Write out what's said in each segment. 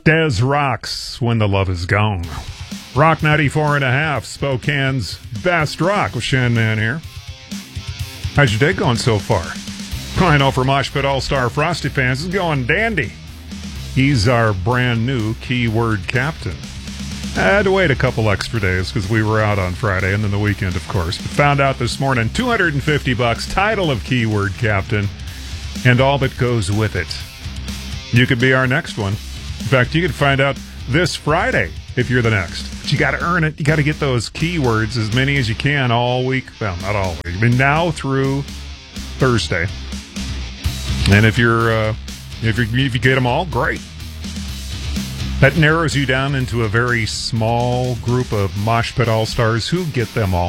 Des rocks when the love is gone. Rock 94.5, Spokane's best rock with Shan Man here. How's your day going so far? I know for Mosh Pit All-Star Frosty fans, it's going dandy. He's our brand new keyword captain. I had to wait a couple extra days because we were out on Friday and then the weekend, of course. But found out this morning, $250, title of keyword captain, and all that goes with it. You could be our next one. In fact, you could find out this Friday if you're the next. But you got to earn it. You got to get those keywords, as many as you can all week. Well, not all week. I mean, now through Thursday. And if you get them all, great. That narrows you down into a very small group of Mosh Pit All-Stars who get them all.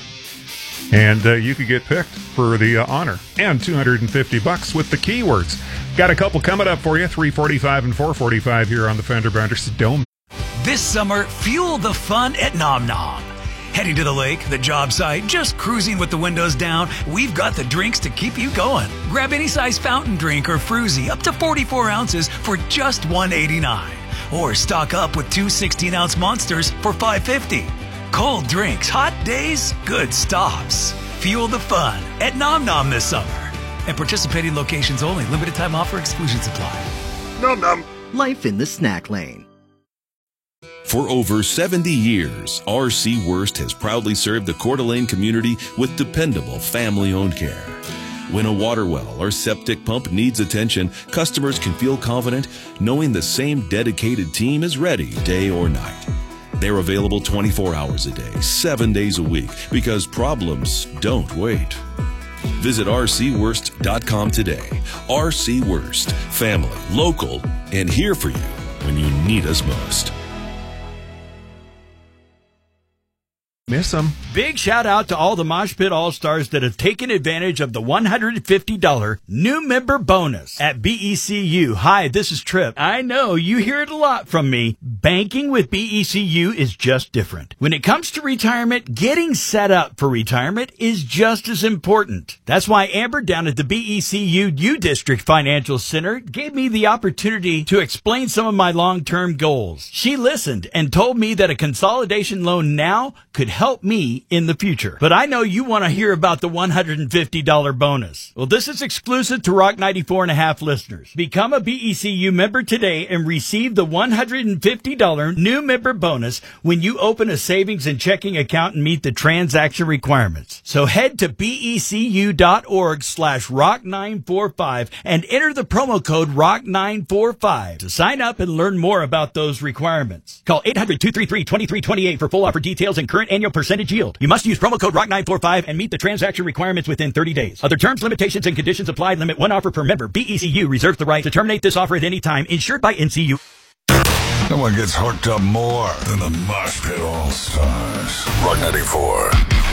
And you could get picked for the honor. And $250 with the keywords. Got a couple coming up for you, 3:45 and 4:45 here on the Fender Bender Dome. This summer, fuel the fun at Nom Nom. Heading to the lake, the job site, just cruising with the windows down, we've got the drinks to keep you going. Grab any size fountain drink or fruzy up to 44 ounces for just $1.89. Or stock up with two 16-ounce monsters for $5.50. Cold drinks, hot days, good stops. Fuel the fun at Nom Nom this summer. And participating locations only. Limited time offer. Exclusions apply. Nom Nom. Life in the snack lane. For over 70 years, R.C. Wurst has proudly served the Coeur d'Alene community with dependable family-owned care. When a water well or septic pump needs attention, customers can feel confident knowing the same dedicated team is ready day or night. They're available 24 hours a day, 7 days a week, because problems don't wait. Visit rcwurst.com today. R.C. Wurst, family, local, and here for you when you need us most. Miss them. Big shout out to all the Mosh Pit All-Stars that have taken advantage of the $150 new member bonus at BECU. Hi, this is Trip. I know you hear it a lot from me. Banking with BECU is just different. When it comes to retirement, getting set up for retirement is just as important. That's why Amber down at the BECU U District Financial Center gave me the opportunity to explain some of my long-term goals. She listened and told me that a consolidation loan now could help me in the future. But I know you want to hear about the $150 bonus. Well, this is exclusive to Rock 94.5 listeners. Become a BECU member today and receive the $150 new member bonus when you open a savings and checking account and meet the transaction requirements. So head to becu.org/rock945 and enter the promo code ROCK945 to sign up and learn more about those requirements. Call 800-233-2328 for full offer details and current annual percentage yield. You must use promo code ROCK945 and meet the transaction requirements within 30 days. Other terms, limitations, and conditions apply. Limit one offer per member. BECU reserves the right to terminate this offer at any time. Insured by NCU. No one gets hooked up more than the Mosh Pit All-Stars. Rock 94.